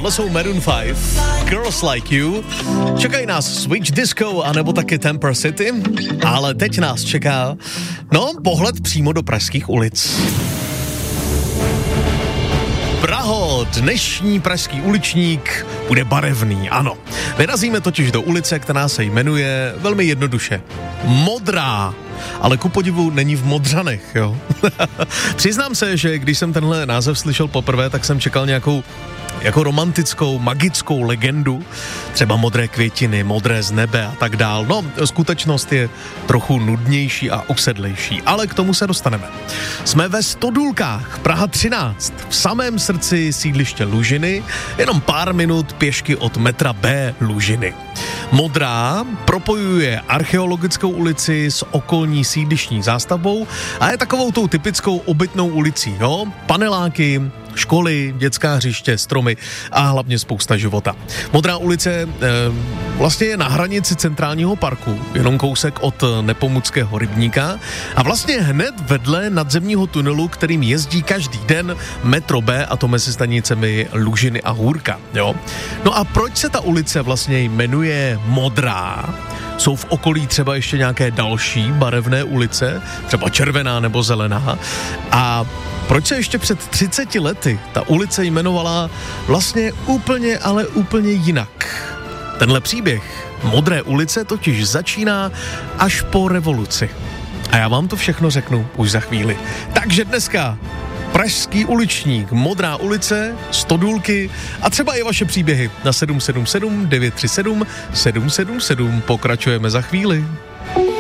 Tohle jsou Maroon 5, Girls Like You. Čekají nás Switch Disco anebo taky Temper City, ale teď nás čeká, pohled přímo do pražských ulic. Praho, dnešní pražský uličník bude barevný, ano. Vyrazíme totiž do ulice, která se jmenuje velmi jednoduše Modrá, ale ku podivu není v Modřanech, jo. Přiznám se, že když jsem tenhle název slyšel poprvé, tak jsem čekal nějakou jako romantickou, magickou legendu, třeba modré květiny, modré z nebe a tak dál. Skutečnost je trochu nudnější a usedlejší, ale k tomu se dostaneme. Jsme ve Stodůlkách, Praha 13, v samém srdci sídliště Lužiny, jenom pár minut pěšky od metra B Lužiny. Modrá propojuje archeologickou ulici s okolní sídlištní zástavbou a je takovou tou typickou obytnou ulicí, jo? Paneláky, školy, dětská hřiště, stromy a hlavně spousta života. Modrá ulice vlastně je na hranici centrálního parku, jenom kousek od Nepomuckého rybníka a vlastně hned vedle nadzemního tunelu, kterým jezdí každý den metro B, a to mezi stanicemi Lužiny a Hůrka. Jo? No a proč se ta ulice vlastně jmenuje Modrá? Jsou v okolí třeba ještě nějaké další barevné ulice, třeba červená nebo zelená? A proč se ještě před 30 lety ta ulice jmenovala vlastně úplně jinak? Tenhle příběh Modré ulice totiž začíná až po revoluci. A já vám to všechno řeknu už za chvíli. Takže dneska pražský uličník, Modrá ulice, Stodůlky a třeba i vaše příběhy na 777 937 777. Pokračujeme za chvíli.